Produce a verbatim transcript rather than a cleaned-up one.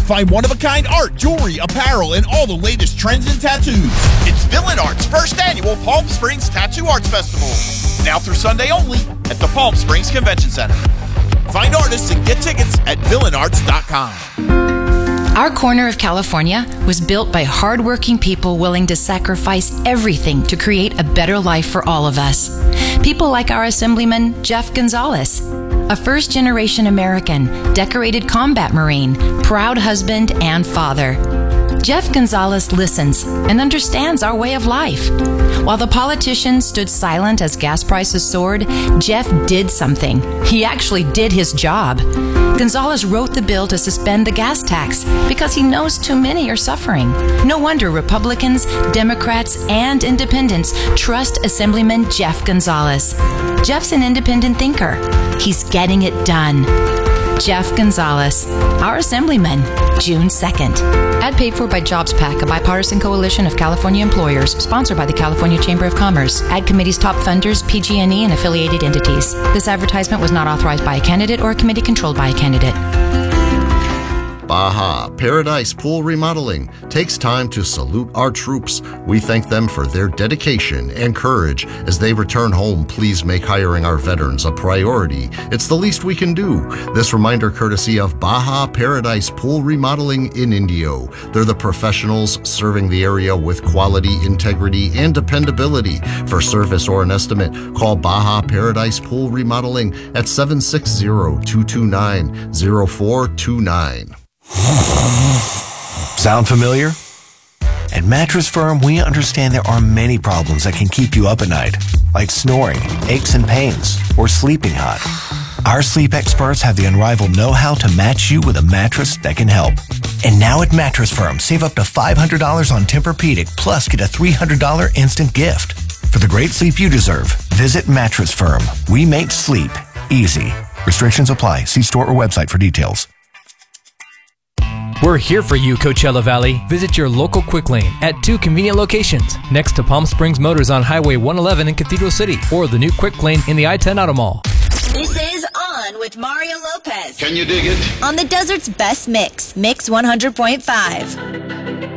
Find one-of-a-kind art, jewelry, apparel, and all the latest trends in tattoos. It's Villain Art's first annual Palm Springs Tattoo Arts Festival. Now through Sunday only at the Palm Springs Convention Center. Find artists and get tickets at villain arts dot com. Our corner of California was built by hardworking people willing to sacrifice everything to create a better life for all of us. People like our Assemblyman, Jeff Gonzalez, a first-generation American, decorated combat Marine, proud husband and father. Jeff Gonzalez listens and understands our way of life. While the politicians stood silent as gas prices soared, Jeff did something. He actually did his job. Gonzalez wrote the bill to suspend the gas tax because he knows too many are suffering. No wonder Republicans, Democrats, and independents trust Assemblyman Jeff Gonzalez. Jeff's an independent thinker. He's getting it done. Jeff Gonzalez, our Assemblyman, June second. Ad paid for by JobsPAC, a bipartisan coalition of California employers, sponsored by the California Chamber of Commerce. Ad committee's top funders, P G and E, and affiliated entities. This advertisement was not authorized by a candidate or a committee controlled by a candidate. Baja Paradise Pool Remodeling takes time to salute our troops. We thank them for their dedication and courage. As they return home, please make hiring our veterans a priority. It's the least we can do. This reminder courtesy of Baja Paradise Pool Remodeling in Indio. They're the professionals serving the area with quality, integrity, and dependability. For service or an estimate, call Baja Paradise Pool Remodeling at seven six zero, two two nine, zero four two nine. Sound familiar? At Mattress Firm, we understand there are many problems that can keep you up at night, like snoring, aches and pains, or sleeping hot. Our sleep experts have the unrivaled know-how to match you with a mattress that can help. And now at Mattress Firm, save up to five hundred dollars on Tempur-Pedic, plus get a three hundred dollars instant gift. For the great sleep you deserve, visit Mattress Firm. We make sleep easy. Restrictions apply. See store or website for details. We're here for you, Coachella Valley. Visit your local Quick Lane at two convenient locations next to Palm Springs Motors on Highway one eleven in Cathedral City, or the new Quick Lane in the I ten Auto Mall. This is On with Mario Lopez. Can you dig it? On the Desert's best mix, Mix one hundred point five.